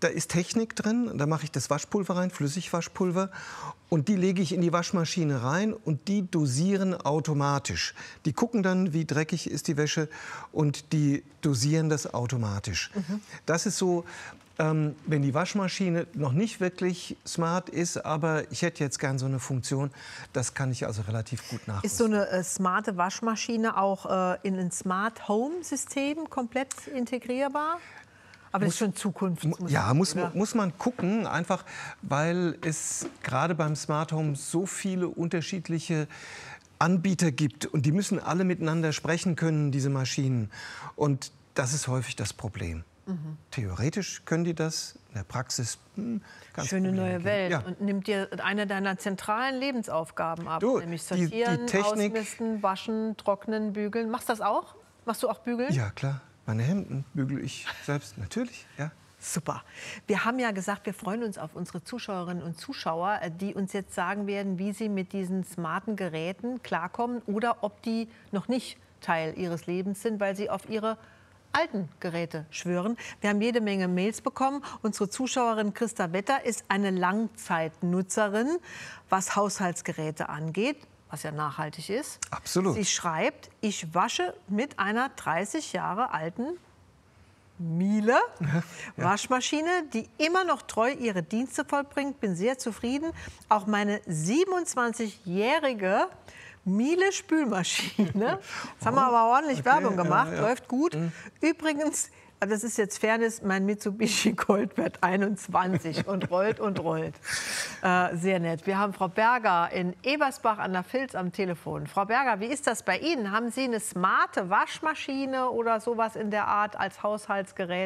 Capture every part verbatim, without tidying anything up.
Da ist Technik drin, da mache ich das Waschpulver rein, Flüssigwaschpulver. Und die lege ich in die Waschmaschine rein und die dosieren automatisch. Die gucken dann, wie dreckig ist die Wäsche und die dosieren das automatisch. Mhm. Das ist so, ähm, wenn die Waschmaschine noch nicht wirklich smart ist, aber ich hätte jetzt gern so eine Funktion, das kann ich also relativ gut nachrüsten. Ist so eine äh, smarte Waschmaschine auch äh, in ein Smart Home System komplett integrierbar? Aber das ist schon Zukunft. Ja, muss, muss man gucken, einfach weil es gerade beim Smart Home so viele unterschiedliche Anbieter gibt. Und die müssen alle miteinander sprechen können, diese Maschinen. Und das ist häufig das Problem. Mhm. Theoretisch können die das, in der Praxis hm, ganz Schöne neue Welt. Ja. Und nimmt dir eine deiner zentralen Lebensaufgaben ab, Du, nämlich sortieren, die, die Technik, ausmisten, waschen, trocknen, bügeln. Machst du das auch? Machst du auch bügeln? Ja, klar. Meine Hemden bügele ich selbst, natürlich, ja. Super. Wir haben ja gesagt, wir freuen uns auf unsere Zuschauerinnen und Zuschauer, die uns jetzt sagen werden, wie sie mit diesen smarten Geräten klarkommen oder ob die noch nicht Teil ihres Lebens sind, weil sie auf ihre alten Geräte schwören. Wir haben jede Menge Mails bekommen. Unsere Zuschauerin Christa Wetter ist eine Langzeitnutzerin, was Haushaltsgeräte angeht, was ja nachhaltig ist. Absolut. Sie schreibt, ich wasche mit einer dreißig Jahre alten Miele ja. Waschmaschine, die immer noch treu ihre Dienste vollbringt. Bin sehr zufrieden. Auch meine siebenundzwanzigjährige Miele Spülmaschine. Jetzt haben wir aber ordentlich okay, Werbung gemacht. Ja, ja. Läuft gut. Mhm. Übrigens, das ist jetzt Fairness, mein Mitsubishi Goldwert einundzwanzig und rollt und rollt. Äh, sehr nett. Wir haben Frau Berger in Ebersbach an der Vils am Telefon. Frau Berger, wie ist das bei Ihnen? Haben Sie eine smarte Waschmaschine oder sowas in der Art als Haushaltsgerät?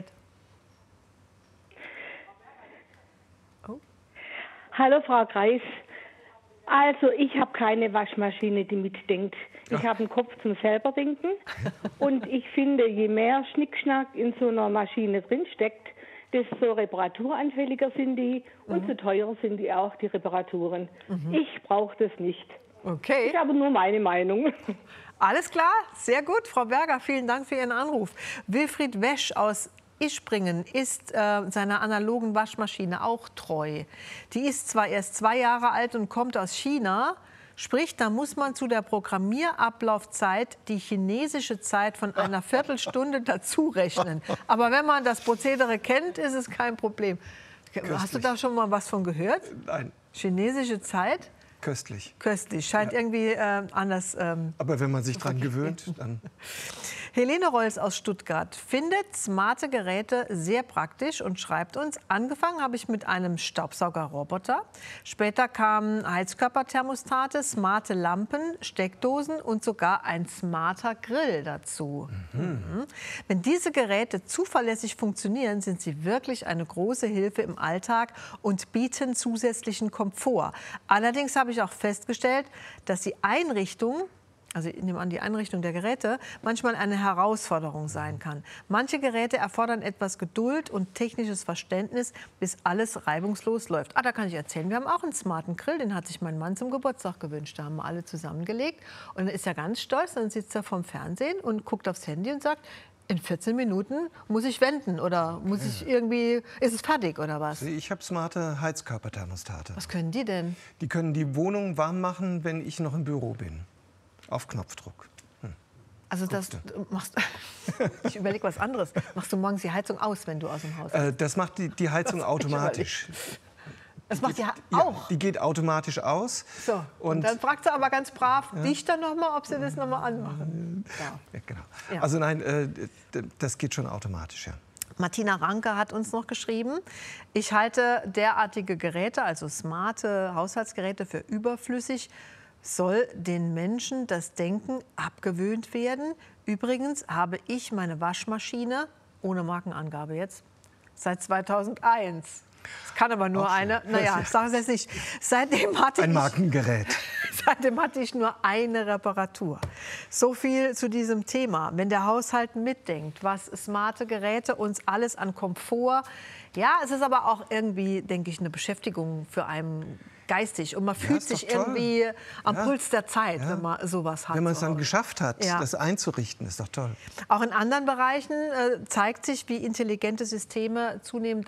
Oh. Hallo Frau Kreis. Also ich habe keine Waschmaschine, die mitdenkt. Ich habe einen Kopf zum selber denken. Und ich finde, je mehr Schnickschnack in so einer Maschine drinsteckt, desto reparaturanfälliger sind die und mhm. so teuer sind die auch, die Reparaturen. Mhm. Ich brauche das nicht. Okay. Ist aber nur meine Meinung. Alles klar, sehr gut. Frau Berger, vielen Dank für Ihren Anruf. Wilfried Wesch aus Ispringen ist äh, seiner analogen Waschmaschine auch treu. Die ist zwar erst zwei Jahre alt und kommt aus China. Sprich, da muss man zu der Programmierablaufzeit die chinesische Zeit von einer Viertelstunde dazu rechnen. Aber wenn man das Prozedere kennt, ist es kein Problem. Köstlich. Hast du da schon mal was von gehört? Nein. Chinesische Zeit? Köstlich. Köstlich. Scheint ja. irgendwie äh, anders. Ähm, Aber wenn man sich dran gewöhnt, dann. Helene Rolls aus Stuttgart findet smarte Geräte sehr praktisch und schreibt uns, angefangen habe ich mit einem Staubsaugerroboter. Später kamen Heizkörperthermostate, smarte Lampen, Steckdosen und sogar ein smarter Grill dazu. Mhm. Mhm. Wenn diese Geräte zuverlässig funktionieren, sind sie wirklich eine große Hilfe im Alltag und bieten zusätzlichen Komfort. Allerdings habe ich auch festgestellt, dass die Einrichtung, also ich nehme an, die Einrichtung der Geräte, manchmal eine Herausforderung sein kann. Manche Geräte erfordern etwas Geduld und technisches Verständnis, bis alles reibungslos läuft. Ah, da kann ich erzählen, wir haben auch einen smarten Grill, den hat sich mein Mann zum Geburtstag gewünscht. Da haben wir alle zusammengelegt und er ist ja ganz stolz, dann sitzt er vorm Fernsehen und guckt aufs Handy und sagt, in vierzehn Minuten muss ich wenden oder muss ich irgendwie, ist es fertig oder was? Ich habe smarte Heizkörperthermostate. Was können die denn? Die können die Wohnung warm machen, wenn ich noch im Büro bin. Auf Knopfdruck. Hm. Also das machst ich überlege was anderes. Machst du morgens die Heizung aus, wenn du aus dem Haus bist? Äh, das macht die, die Heizung automatisch. Das macht die ha ja, auch? Die geht automatisch aus. So, und, und dann fragt sie aber ganz brav ja. dich dann noch mal, ob sie das noch mal anmachen. Ja. Ja, genau. Ja. Also nein, äh, das geht schon automatisch, ja. Martina Ranke hat uns noch geschrieben, ich halte derartige Geräte, also smarte Haushaltsgeräte, für überflüssig. Soll den Menschen das Denken abgewöhnt werden? Übrigens habe ich meine Waschmaschine, ohne Markenangabe jetzt, seit zweitausendeins. Es kann aber nur eine, naja, ich sage es jetzt nicht. Seitdem hatte Ein ich, Markengerät. Seitdem hatte ich nur eine Reparatur. So viel zu diesem Thema. Wenn der Haushalt mitdenkt, was smarte Geräte uns alles an Komfort. Ja, es ist aber auch irgendwie, denke ich, eine Beschäftigung für einen geistig. Und man Ja, fühlt ist sich doch toll. irgendwie am Ja. Puls der Zeit, Ja. wenn man sowas hat. Wenn man es zu dann Hause. geschafft hat, Ja. das einzurichten, ist doch toll. Auch in anderen Bereichen äh, zeigt sich, wie intelligente Systeme zunehmend